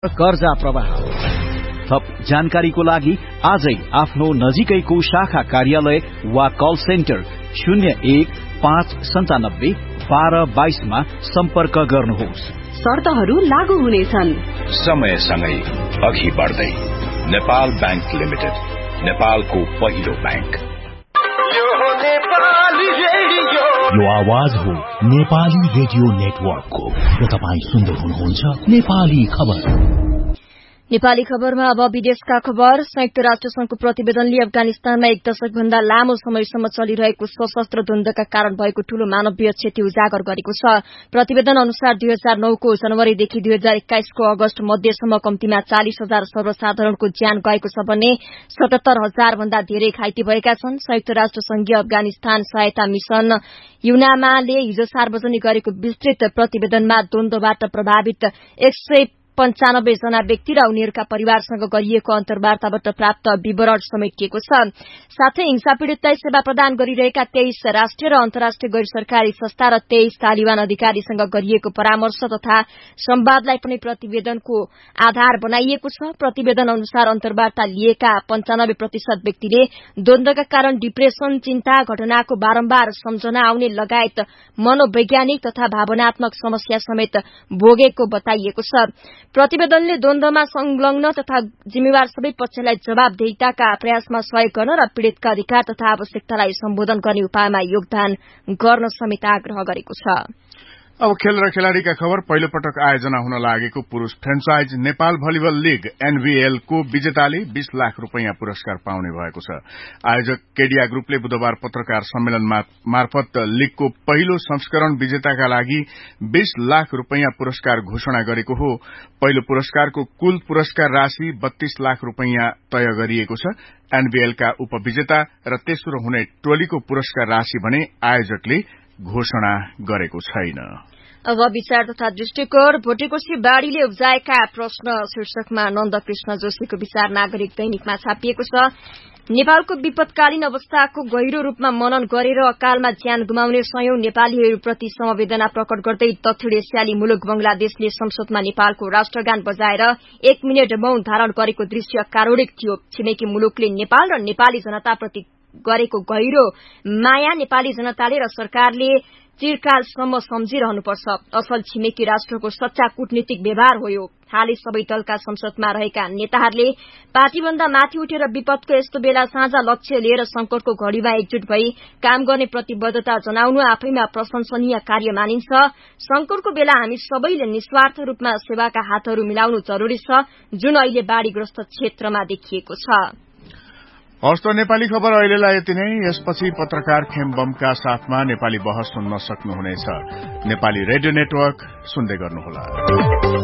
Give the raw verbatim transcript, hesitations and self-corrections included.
कर्जा प्रवाह। थप जानकारीको लागि आजै आफ्नो नजिकैको शाखा कार्यालय वा कल सेन्टर शून्य एक पाँच सन्तानब्बे बाह्र बाइसमा सम्पर्क गर्नुहोस्। शर्तहरू लागू हुनेछन्। समयसँगै अघि बढ्दै नेपाल बैंक लिमिटेड, नेपालको पहिलो बैंक। यो आवाज हो नेपाली रेडियो नेटवर्कको र तपाईँ सुन्दै हुनुहुन्छ नेपाली खबर। नेपाली खबरमा अब विदेशका खबर। संयुक्त राष्ट्र संघको प्रतिवेदनले अफगानिस्तानमा एक दशक भन्दा लामो समयसम्म चलिरहेको सशस्त्र द्वन्द्वका कारण भएको ठूलो मानवीय क्षति उजागर गरेको छ। प्रतिवेदन अनुसार दुई हजार नौको जनवरीदेखि दुई हजार एक्काइसको अगस्त मध्यसम्म कम्तीमा चालिस हजार सर्वसाधारणको ज्यान गएको छ भने सतहत्तर हजार भन्दा धेरै घाइते भएका छन्। संयुक्त राष्ट्र संघीय अफगानिस्तान सहायता मिशन युनामाले हिजो सार्वजनिक गरेको विस्तृत प्रतिवेदनमा द्वन्द्वबाट प्रभावित एक सय पञ्चानब्बे जना व्यक्ति र उनीहरूका परिवारसँग गरिएको अन्तर्वार्ताबाट प्राप्त विवरण समेटिएको छ। साथै हिंसा पीड़ितलाई सेवा प्रदान गरिरहेका तेइस राष्ट्रिय र अन्तर्राष्ट्रिय गैर सरकारी संस्था र तेइस तालिबान अधिकारीसँग गरिएको परामर्श तथा संवादलाई पनि प्रतिवेदनको आधार बनाइएको छ। प्रतिवेदन अनुसार अन्तर्वार्ता लिएका पञ्चानब्बे प्रतिशत व्यक्तिले द्वन्द्वका कारण डिप्रेशन, चिन्ता, घटनाको बारम्बार सम्झना आउने लगायत मनोवैज्ञानिक तथा भावनात्मक समस्या समेत भोगेको बताइएको छ। प्रतिवेदनले द्वन्द्वमा संलग्न तथा जिम्मेवार सबै पक्षलाई जवाबदेहिताका प्रयासमा सहयोग गर्न र पीड़ितका अधिकार तथा आवश्यकतालाई सम्बोधन गर्ने उपायमा योगदान गर्न समेत आग्रह गरेको छ। अब खेल र खेलाड़ीका खबर। पहिलो पटक आयोजना हुन लागेको पुरूष franchise Nepal volleyball league NVL को विजेताले बीस लाख रूपियाँ पुरस्कार पाउने भएको छ। आयोजक केडिया ग्रुपले बुधबार पत्रकार सम्मेलन मार्फत लीगको पहिलो संस्करण विजेताका लागि बीस लाख रूपियाँ पुरस्कार घोषणा गरेको हो। पहिलो पुरस्कारको कुल पुरस्कार राशि बत्तीस लाख रूपियाँ तय गरिएको छ। एनभीएलका उपविजेता र तेस्रो हुने टोलीको पुरस्कार राशि भने आयोजकले घोषणा गरेको छैन। अब विचार तथा दृष्टिकोण। भोटेकोशी बाढ़ीले उब्जाएका प्रश्न शीर्षकमा नन्दकृष्ण जोशीको विचार नागरिक दैनिकमा छापिएको छ। नेपालको विपदकालीन अवस्थाको गहिरो रूपमा मनन गरेर अकालमा ज्यान गुमाउने सयौं नेपालीहरूप्रति समवेदना प्रकट गर्दै दक्षिण एसियाली मुलुक बंगलादेशले संसदमा नेपालको राष्ट्रगान बजाएर एक मिनट मौन धारण गरेको दृश्य कारुणिक थियो। छिमेकी मुलुकले नेपाल र नेपाली जनताप्रति गरेको गहिरो माया नेपाली जनताले र सरकारले चिरकालसम्म सम्झिरहनुपर्छ। असल छिमेकी राष्ट्रको सच्चा कूटनीतिक व्यवहार हो यो। हालै सबै दलका संसदमा रहेका नेताहरूले पार्टीभन्दा माथि उठेर विपदको यस्तो बेला साझा लक्ष्य लिएर संकटको घड़ीमा एकजुट भई काम गर्ने प्रतिबद्धता जनाउनु आफैमा प्रशंसनीय कार्य मानिन्छ। संकटको बेला हामी सबैले निस्वार्थ रूपमा सेवाका हातहरू मिलाउनु जरूरी छ, जुन अहिले बाढ़ीग्रस्त क्षेत्रमा देखिएको छ। हस्त नेपाली खबर अहिलेलाई यति नै। यसपछि पत्रकार खेमबमका साथमा नेपाली बहस सुन्न सक्नुहुनेछ। नेपाली रेडियो नेटवर्क सुन्दै गर्नुहोला।